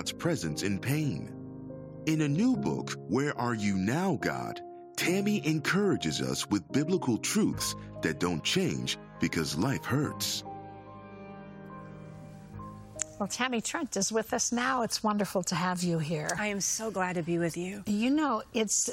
God's presence in pain. In a new book, Where Are You Now, God?, Tammy encourages us with biblical truths that don't change because life hurts. Well, Tammy Trent is with us now. It's wonderful to have you here. I am so glad to be with you. You know,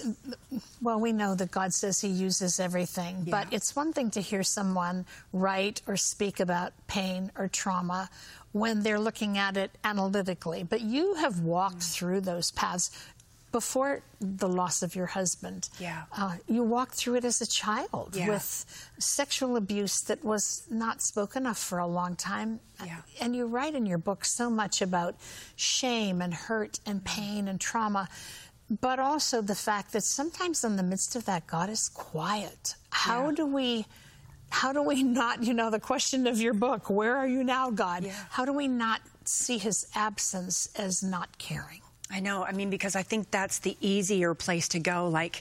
we know that God says he uses everything, but it's one thing to hear someone write or speak about pain or trauma when they're looking at it analytically. But you have walked through those paths before the loss of your husband. You walked through it as a child with sexual abuse that was not spoken of for a long time. And you write in your book so much about shame and hurt and pain and trauma, but also the fact that sometimes in the midst of that, God is quiet. How do we not, the question of your book, Where Are You Now, God? How do we not see his absence as not caring? I know. I mean, because I think that's the easier place to go. Like,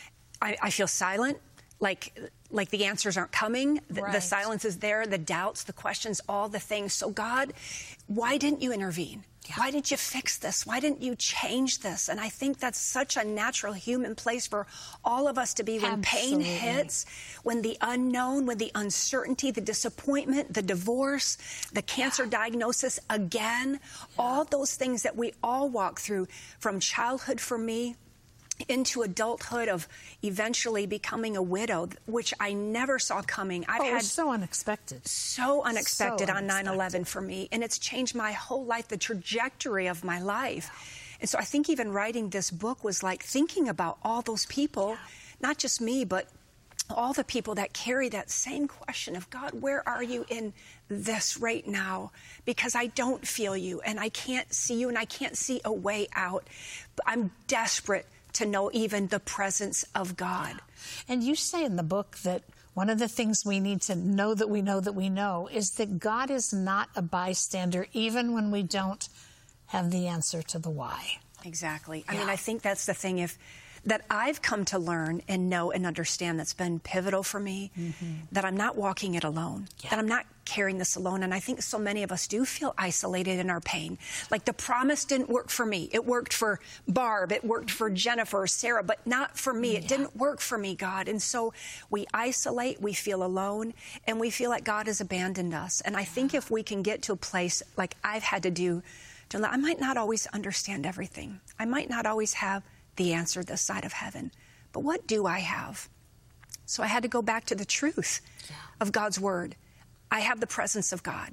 I feel silent, like the answers aren't coming. The silence is there, the doubts, the questions, all the things. So God, why didn't you intervene? Why didn't you fix this? Why didn't you change this? And I think that's such a natural human place for all of us to be when pain hits, when the unknown, when the uncertainty, the disappointment, the divorce, the cancer diagnosis again, all those things that we all walk through from childhood for me into adulthood of eventually becoming a widow, which I never saw coming. It was so unexpected. So unexpected on 9/11 for me. And it's changed my whole life, the trajectory of my life. And so I think even writing this book was like thinking about all those people, not just me, but all the people that carry that same question of, God, where are you in this right now? Because I don't feel you, and I can't see you, and I can't see a way out. But I'm desperate to know even the presence of God. And you say in the book that one of the things we need to know that we know that we know is that God is not a bystander, even when we don't have the answer to the why. Exactly. I mean, I think that's the thing that I've come to learn and know and understand that's been pivotal for me, that I'm not walking it alone, that I'm not carrying this alone. And I think so many of us do feel isolated in our pain. Like the promise didn't work for me. It worked for Barb. It worked for Jennifer or Sarah, but not for me. It didn't work for me, God. And so we isolate, we feel alone, and we feel like God has abandoned us. And I think if we can get to a place like I've had to do, I might not always understand everything. I might not always have the answer this side of heaven. But what do I have? So I had to go back to the truth of God's word. I have the presence of God.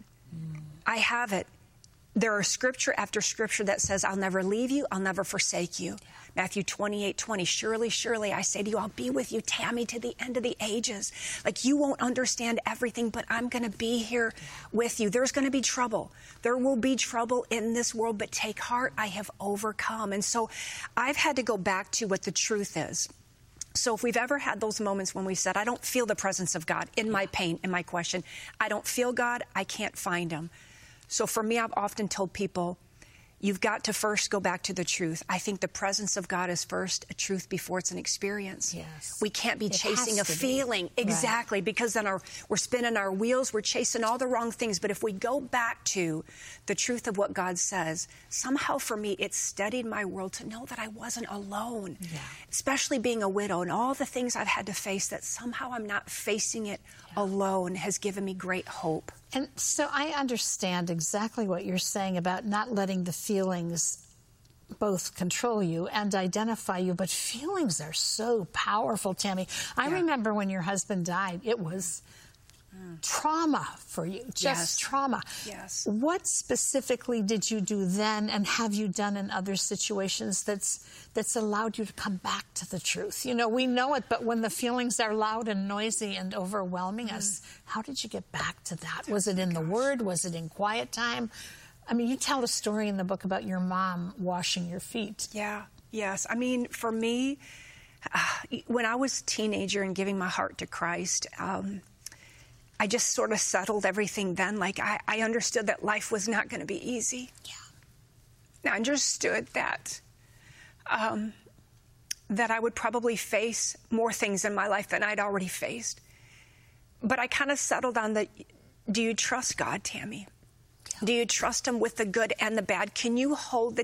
I have it. There are scripture after scripture that says, I'll never leave you, I'll never forsake you. Matthew 28:20, surely, surely, I say to you, I'll be with you, Tammy, to the end of the ages. Like, you won't understand everything, but I'm going to be here with you. There's going to be trouble. There will be trouble in this world, but take heart, I have overcome. And so I've had to go back to what the truth is. So if we've ever had those moments when we said, I don't feel the presence of God in my pain, in my question, I don't feel God, I can't find him. So for me, I've often told people, you've got to first go back to the truth. I think the presence of God is first a truth before it's an experience. We can't be chasing a feeling. Exactly, because then we're spinning our wheels, we're chasing all the wrong things. But if we go back to the truth of what God says, somehow for me, it steadied my world to know that I wasn't alone, especially being a widow and all the things I've had to face, that somehow I'm not facing it alone has given me great hope. And so I understand exactly what you're saying about not letting the feelings both control you and identify you, but feelings are so powerful, Tammy. I remember when your husband died, it was trauma for you, just trauma. What specifically did you do then, and have you done in other situations that's allowed you to come back to the truth? You know, we know it, but when the feelings are loud and noisy and overwhelming us, how did you get back to that? Was it in the Word? Was it in quiet time? I mean, you tell a story in the book about your mom washing your feet. Yes. I mean, for me, when I was a teenager and giving my heart to Christ, I just sort of settled everything then. Like, I understood that life was not going to be easy. I understood that that I would probably face more things in my life than I'd already faced. But I kind of settled on the, do you trust God, Tammy? Do you trust him with the good and the bad? Can you hold the